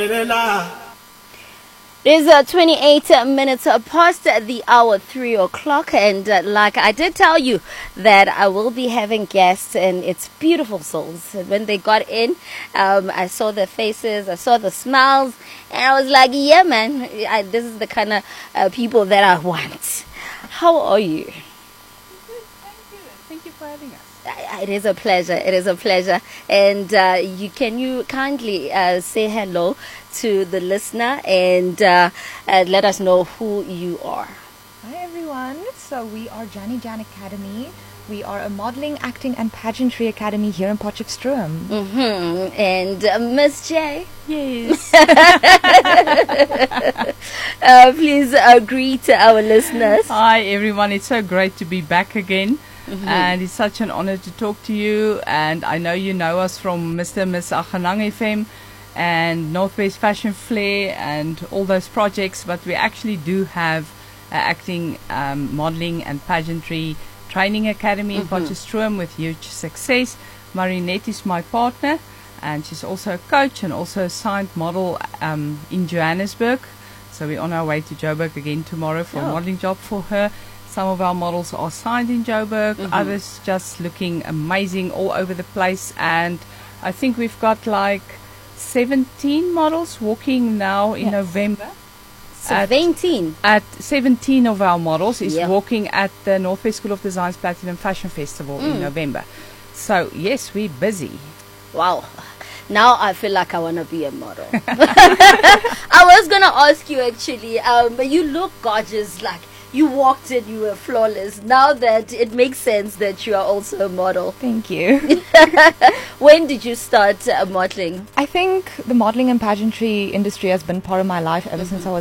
It is 28 minutes past the hour 3 o'clock, and like I did tell you that I will be having guests, and it's beautiful souls. When they got in, I saw their faces, I saw the smiles, and I was like, yeah man, this is the kind of people that I want. How are you? Thank you. Thank you for having us. It is a pleasure. It is a pleasure. And can you kindly say hello to the listener and let us know who you are. Hi everyone. So we are Jani Jan Academy. We are a modeling, acting and pageantry academy here in Potchefstroom. Mm-hmm. And Miss J? Yes. Please greet our listeners. Hi everyone. It's so great to be back again. Mm-hmm. And it's such an honor to talk to you. And I know you know us from Mr. and Miss Aghanang FM and Northwest Fashion Flair and all those projects. But we actually do have acting, modeling and pageantry training academy in Potchefstroom with huge success. Marinette is my partner, and she's also a coach and also a signed model in Johannesburg. So we're on our way to Joburg again tomorrow for a modeling job for her. Some of our models are signed in Joburg, others just looking amazing all over the place. And I think we've got like 17 models walking now in November. 17? At 17 of our models is walking at the Northwest School of Design's Platinum Fashion Festival in November. So, yes, we're busy. Wow. Now I feel like I want to be a model. I was going to ask you actually, but you look gorgeous, like you walked in, you were flawless. Now that it makes sense that you are also a model. Thank you. When did you start modeling? I think the modeling and pageantry industry has been part of my life ever since I was